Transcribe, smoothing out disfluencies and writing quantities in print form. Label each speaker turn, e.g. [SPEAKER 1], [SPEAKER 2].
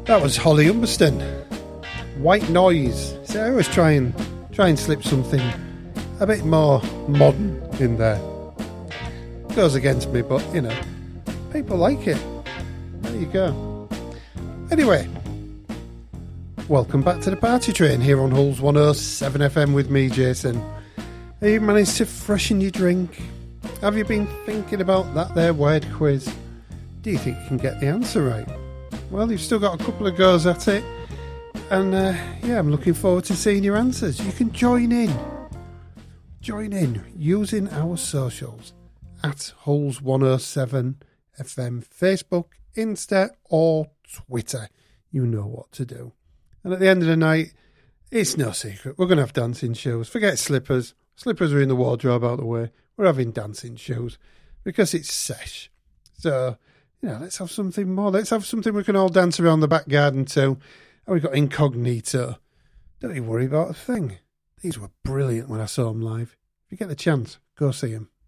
[SPEAKER 1] That was Holly Humberston. White Noise. So I always try and slip something a bit more modern in there. Goes against me, but you know, people like it. There you go. Anyway, welcome back to the party train here on Hull's 107 FM with me, Jason. Have you managed to freshen your drink? Have you been thinking about that there word quiz? Do you think you can get the answer right? Well, you've still got a couple of goes at it. And yeah, I'm looking forward to seeing your answers. You can join in. Join in using our socials at Hull's 107 FM, Facebook, Insta or Twitter. You know what to do. And at the end of the night, it's no secret. We're going to have dancing shoes. Forget slippers. Slippers are in the wardrobe out the way. We're having dancing shoes because it's sesh. So, you know, let's have something more. Let's have something we can all dance around the back garden to. And we've got Incognito. Don't you worry about a thing. These were brilliant when I saw them live. If you get the chance, go see them.